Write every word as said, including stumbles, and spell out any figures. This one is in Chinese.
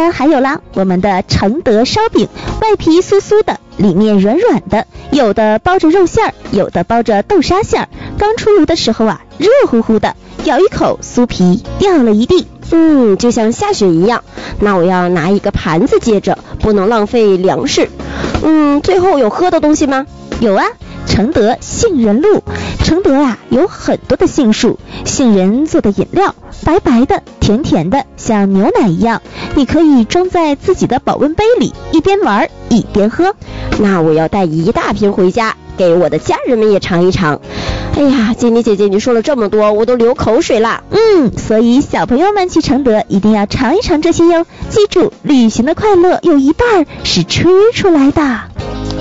然还有啦，我们的承德烧饼，外皮酥酥的，里面软软的，有的包着肉馅儿，有的包着豆沙馅儿，刚出炉的时候啊，热乎乎的，咬一口酥皮掉了一地。 嗯，就像下雪一样。那我要拿一个盘子接着，不能浪费粮食。嗯，最后有喝的东西吗？ 有啊，承德杏仁露。承德啊有很多的杏树，杏仁做的饮料，白白的，甜甜的，像牛奶一样。你可以装在自己的保温杯里，一边玩一边喝。 那我要带一大瓶回家，给我的家人们也尝一尝。哎呀，金妮姐姐，你说了这么多，我都流口水了。 嗯，所以小朋友们去承德一定要尝一尝这些哟。记住，旅行的快乐有一半是吃出来的。